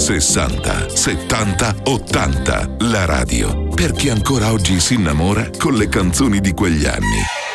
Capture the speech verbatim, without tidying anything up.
sessanta, settanta, ottanta. La radio, per chi ancora oggi si innamora con le canzoni di quegli anni.